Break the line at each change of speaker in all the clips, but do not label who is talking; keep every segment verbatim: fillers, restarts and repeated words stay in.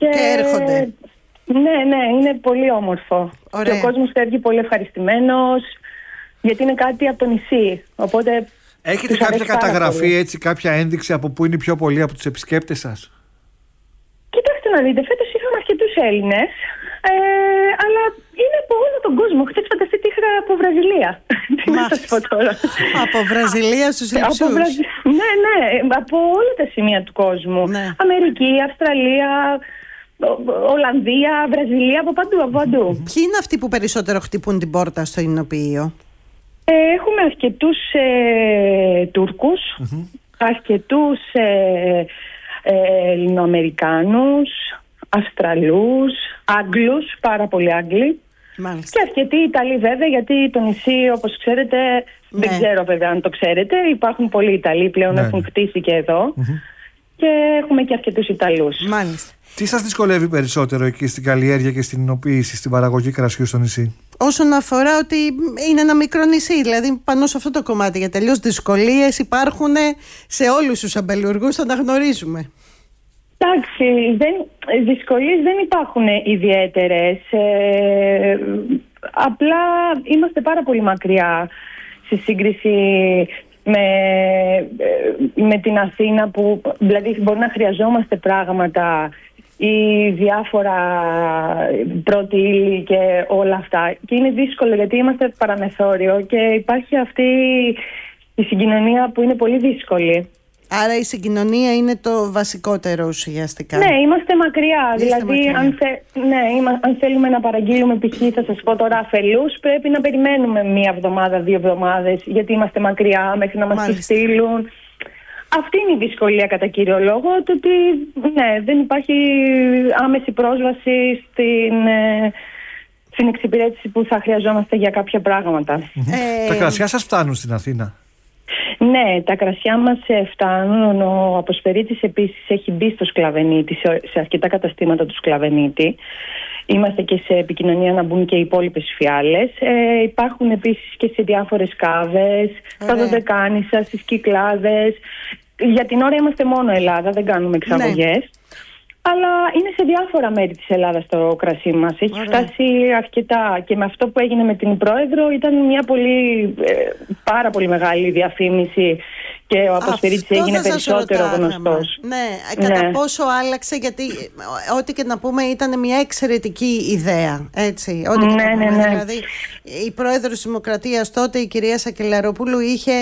Και, και έρχονται.
Ναι, ναι, είναι πολύ όμορφο.
Ωραία.
Και ο κόσμος φεύγει πολύ ευχαριστημένος, γιατί είναι κάτι από το νησί. Οπότε
έχετε κάποια καταγραφή, έτσι, κάποια ένδειξη από πού είναι πιο πολλοί από τους επισκέπτες σας?
Κοιτάξτε να δείτε, φέτος είχαμε αρκετούς Έλληνες, ε, αλλά είναι από όλο τον κόσμο. Χθες φανταστείτε είχα από Βραζιλία. Τι να σας πω τώρα.
Από Βραζιλία στους Λειψούς.
Βραζι... Ναι, ναι, από όλα τα σημεία του κόσμου.
Ναι.
Αμερική, Αυστραλία, Ολλανδία, Βραζιλία, από παντού, από παντού.
Ποιοι είναι αυτοί που περισσότερο χτυπούν την πόρτα στο Ινοποιείο?
Ε, έχουμε αρκετούς ε, Τούρκους, mm-hmm. αρκετούς ε, ε, Ελληνοαμερικάνους, Αυστραλούς, Άγγλους, πάρα πολλοί Άγγλοι.
Μάλιστα.
Και αρκετοί Ιταλοί βέβαια, γιατί το νησί, όπως ξέρετε, ναι. δεν ξέρω βέβαια αν το ξέρετε, υπάρχουν πολλοί Ιταλοί πλέον, ναι. έχουν χτίσει και εδώ mm-hmm. και έχουμε και αρκετούς Ιταλούς.
Μάλιστα.
Τι σας δυσκολεύει περισσότερο εκεί στην καλλιέργεια και στην υνοποίηση, στην παραγωγή κρασιού στο νησί?
Όσον αφορά ότι είναι ένα μικρό νησί, δηλαδή πάνω σε αυτό το κομμάτι, για τελείως δυσκολίες υπάρχουν σε όλους τους αμπελουργούς, το αναγνωρίζουμε.
Εντάξει, δεν, δυσκολίες δεν υπάρχουν ιδιαίτερες. Ε, απλά είμαστε πάρα πολύ μακριά στη σύγκριση με, με την Αθήνα, που δηλαδή μπορεί να χρειαζόμαστε πράγματα ή διάφορα πρώτη ύλη και όλα αυτά. Και είναι δύσκολο γιατί είμαστε παραμεθόριο και υπάρχει αυτή η συγκοινωνία που είναι πολύ δύσκολη.
Άρα η συγκοινωνία είναι το βασικότερο ουσιαστικά.
Ναι, είμαστε μακριά.
Είστε
δηλαδή,
μακριά.
Αν, θε, ναι, είμα, αν θέλουμε να παραγγείλουμε π.χ. θα σας πω τώρα αφελούς, πρέπει να περιμένουμε μία εβδομάδα, δύο εβδομάδες, γιατί είμαστε μακριά μέχρι να μας τη στείλουν. Αυτή είναι η δυσκολία κατά κύριο λόγο, το ότι ναι, δεν υπάρχει άμεση πρόσβαση στην, ε, στην εξυπηρέτηση που θα χρειαζόμαστε για κάποια πράγματα.
Ε... Τα κρασιά σας φτάνουν στην Αθήνα?
Ναι, τα κρασιά μας φτάνουν. Ο Αποσπερίτης επίσης έχει μπει στο Σκλαβενίτη, σε αρκετά καταστήματα του Σκλαβενίτη. Είμαστε και σε επικοινωνία να μπουν και οι υπόλοιπες φιάλες. Ε, υπάρχουν επίσης και σε διάφορες κάβες, στα Δωδεκάνησα, στις Κυκλάδες. Για την ώρα είμαστε μόνο Ελλάδα, δεν κάνουμε εξαγωγές. Ναι. Αλλά είναι σε διάφορα μέρη της Ελλάδας το κρασί μας. Έχει Ωραία. φτάσει αρκετά, και με αυτό που έγινε με την πρόεδρο ήταν μια πολύ, ε, πάρα πολύ μεγάλη διαφήμιση και ο Αποσπερίτης έγινε περισσότερο γνωστός.
Ναι, κατά
ναι.
πόσο άλλαξε, γιατί ό,τι και να πούμε ήταν μια εξαιρετική ιδέα, έτσι, ό,τι
ναι,
και να πούμε.
Ναι, ναι.
Δηλαδή η πρόεδρος της Δημοκρατίας τότε, η κυρία Σακελαροπούλου, είχε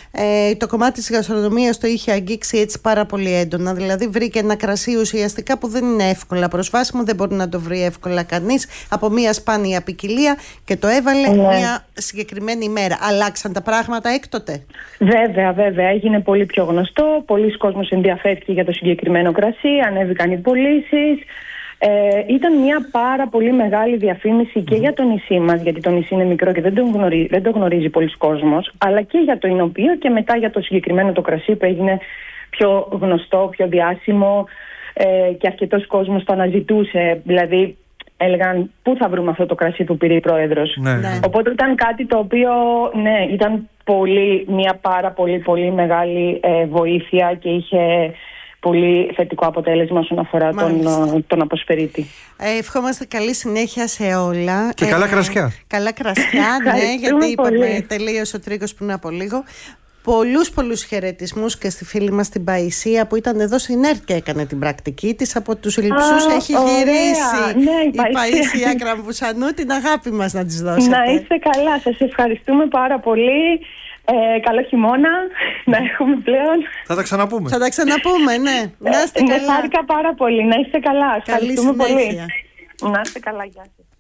ε, το κομμάτι της γαστρονομίας το είχε αγγίξει έτσι πάρα πολύ έντονα. Δηλαδή βρήκε ένα κρασί ουσιαστικά που δεν είναι εύκολα προσβάσιμο, δεν μπορεί να το βρει εύκολα κανείς, από μια σπάνια ποικιλία, και το έβαλε ναι. μια συγκεκριμένη ημέρα. Αλλάξαν τα πράγματα έκτοτε?
Βέβαια, βέβαια. Έγινε πολύ πιο γνωστό, πολλοί κόσμος ενδιαφέρθηκε για το συγκεκριμένο κρασί, ανέβηκαν οι πωλήσεις. Ε, ήταν μια πάρα πολύ μεγάλη διαφήμιση και για το νησί μας, γιατί το νησί είναι μικρό και δεν το γνωρίζει, δεν το γνωρίζει πολλοί κόσμος, αλλά και για το Ινοποιείο και μετά για το συγκεκριμένο το κρασί που έγινε πιο γνωστό, πιο διάσημο, ε, και αρκετός κόσμος το αναζητούσε. Δηλαδή έλεγαν πού θα βρούμε αυτό το κρασί που πήρε η πρόεδρος.
Ναι, ναι.
Οπότε ήταν κάτι το οποίο ναι, ήταν πολύ, μια πάρα πολύ πολύ μεγάλη ε, βοήθεια και είχε πολύ θετικό αποτέλεσμα όσον αφορά τον, τον Αποσπερίτη.
Ε, ευχόμαστε καλή συνέχεια σε όλα.
Και ε, καλά κρασιά.
Καλά κρασιά, ναι, γιατί είπαμε τελείωσε ο Τρίκος πριν από λίγο. Πολλούς πολλούς χαιρετισμούς και στη φίλη μας την Παϊσία που ήταν εδώ στην ΕΡΤ και έκανε την πρακτική της. Από τους Λειψούς έχει ωραία. γυρίσει ναι, η, η Παϊσία Κραμβουσανού. Την αγάπη μας να της δώσετε.
Να είστε καλά, σας ευχαριστούμε πάρα πολύ. Ε, καλό χειμώνα να έχουμε πλέον.
Θα τα ξαναπούμε.
Θα τα ξαναπούμε, ναι. Να είστε καλά.
Με χάρηκα πάρα πολύ. Να είστε καλά.
Καλή
ευχαριστούμε
συνέχεια.
πολύ. Να είστε καλά, γεια σας.